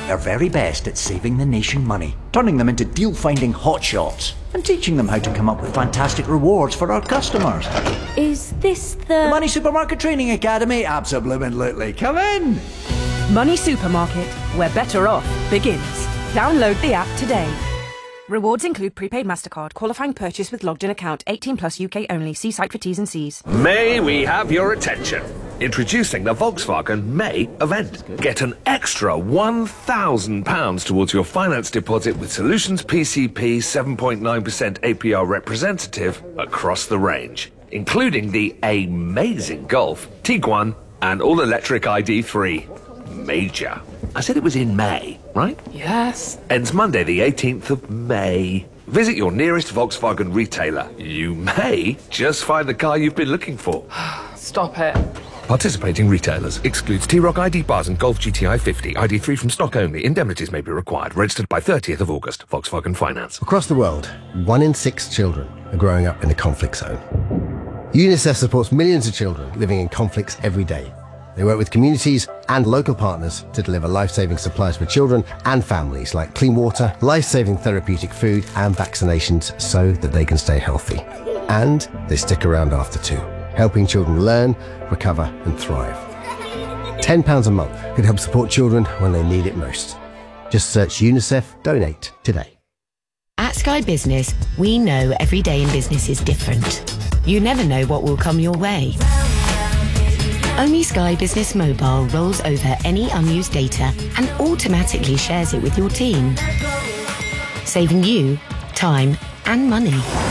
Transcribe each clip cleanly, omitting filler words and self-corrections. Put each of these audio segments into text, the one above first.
their very best at saving the nation money, turning them into deal-finding hotshots, and teaching them how to come up with fantastic rewards for our customers. Is this The Money Supermarket Training Academy? Absolutely. Come in! Money Supermarket, where better off begins. Download the app today. Rewards include prepaid MasterCard, qualifying purchase with logged in account, 18 plus UK only. See site for T's and C's. May we have your attention? Introducing the Volkswagen May event. Get an extra £1,000 towards your finance deposit with Solutions PCP 7.9% APR representative across the range, including the amazing Golf, Tiguan and all-electric ID3. Major. I said it was in May, right? Yes. Ends Monday the 18th of May. Visit your nearest Volkswagen retailer. You may just find the car you've been looking for. Stop it. Participating retailers. Excludes T-Roc ID bars and Golf GTI 50. ID3 from stock only. Indemnities may be required. Registered by 30th of August. Volkswagen Finance. Across the world, 1 in 6 children are growing up in a conflict zone. UNICEF supports millions of children living in conflicts every day. They work with communities and local partners to deliver life-saving supplies for children and families like clean water, life-saving therapeutic food and vaccinations so that they can stay healthy. And they stick around after too, helping children learn, recover and thrive. £10 a month could help support children when they need it most. Just search UNICEF Donate today. At Sky Business, we know every day in business is different. You never know what will come your way. Only Sky Business Mobile rolls over any unused data and automatically shares it with your team, saving you time and money.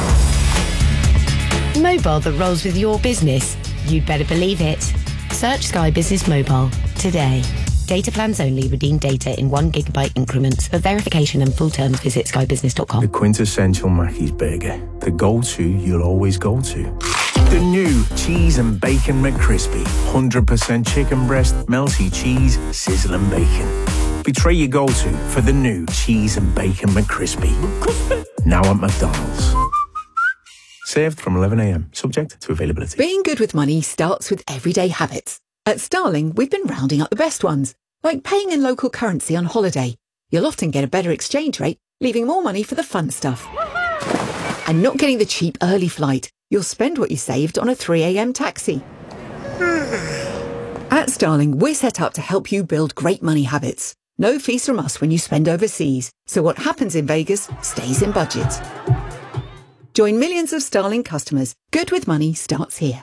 Mobile that rolls with your business. You'd better believe it. Search Sky Business Mobile today. Data plans only. Redeem data in 1 gigabyte increments. For verification and full terms, visit skybusiness.com. The quintessential Mackey's burger. The go-to you'll always go to. The new Cheese and Bacon McCrispy. 100% chicken breast, melty cheese, sizzling bacon. Betray your go-to for the new Cheese and Bacon McCrispy. Now at McDonald's. Served from 11 a.m, subject to availability. Being good with money starts with everyday habits. At Starling, we've been rounding up the best ones, like paying in local currency on holiday. You'll often get a better exchange rate, leaving more money for the fun stuff. And not getting the cheap early flight. You'll spend what you saved on a 3 a.m. taxi. At Starling, we're set up to help you build great money habits. No fees from us when you spend overseas, so what happens in Vegas stays in budget. Join millions of Starling customers. Good with money starts here.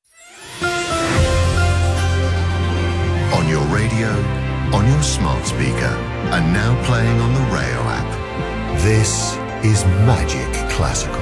On your radio, on your smart speaker, and now playing on the Rayo app. This is Magic Classical.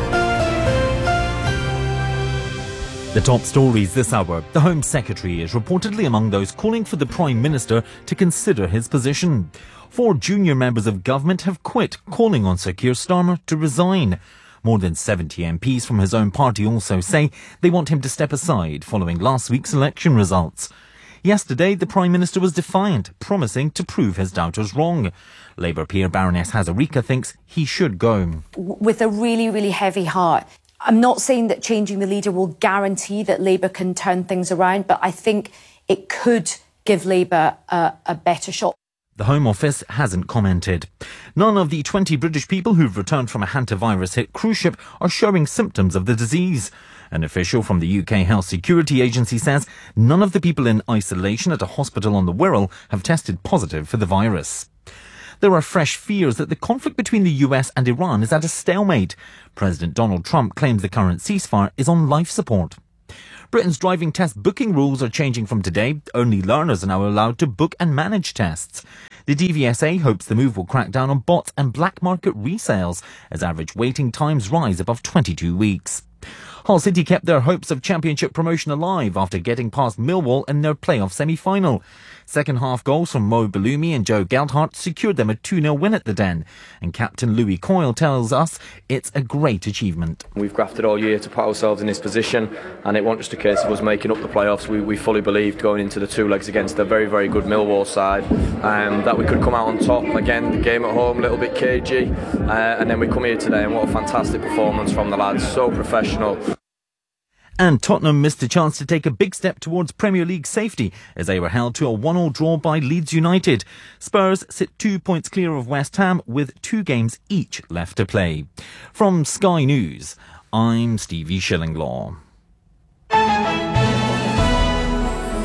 The top stories this hour. The Home Secretary is reportedly among those calling for the Prime Minister to consider his position. 4 junior members of government have quit, calling on Sir Keir Starmer to resign. More than 70 MPs from his own party also say they want him to step aside following last week's election results. Yesterday, the Prime Minister was defiant, promising to prove his doubters wrong. Labour peer Baroness Hazarika thinks he should go. With a really, really heavy heart. I'm not saying that changing the leader will guarantee that Labour can turn things around, but I think it could give Labour a better shot. The Home Office hasn't commented. None of the 20 British people who've returned from a hantavirus-hit cruise ship are showing symptoms of the disease. An official from the UK Health Security Agency says none of the people in isolation at a hospital on the Wirral have tested positive for the virus. There are fresh fears that the conflict between the US and Iran is at a stalemate. President Donald Trump claims the current ceasefire is on life support. Britain's driving test booking rules are changing from today. Only learners are now allowed to book and manage tests. The DVSA hopes the move will crack down on bots and black market resales as average waiting times rise above 22 weeks. Hull City kept their hopes of championship promotion alive after getting past Millwall in their playoff semi-final. Second half goals from Mo Balumi and Joe Geldhart secured them a 2-0 win at the Den. And captain Louis Coyle tells us it's a great achievement. We've grafted all year to put ourselves in this position, and it wasn't just a case of us making up the playoffs. We fully believed going into the 2 legs against a very, very good Millwall side that we could come out on top. Again, the game at home, a little bit cagey, and then we come here today and what a fantastic performance from the lads, so professional. And Tottenham missed a chance to take a big step towards Premier League safety as they were held to a 1-1 draw by Leeds United. Spurs sit 2 points clear of West Ham with 2 games each left to play. From Sky News, I'm Stevie Shillinglaw.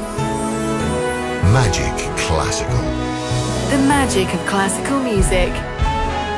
Magic Classical. The magic of classical music.